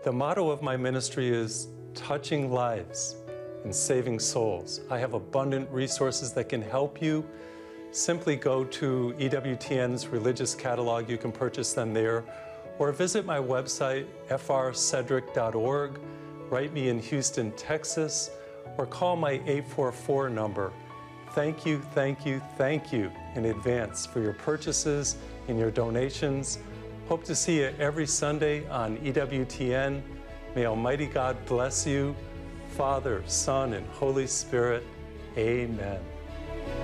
The motto of my ministry is touching lives and saving souls. I have abundant resources that can help you. Simply go to EWTN's religious catalog. You can purchase them there, or visit my website, frcedric.org. Write me in Houston, Texas, or call my 844 number. Thank you, thank you, thank you in advance for your purchases and your donations. Hope to see you every Sunday on EWTN. May Almighty God bless you, Father, Son, and Holy Spirit. Amen.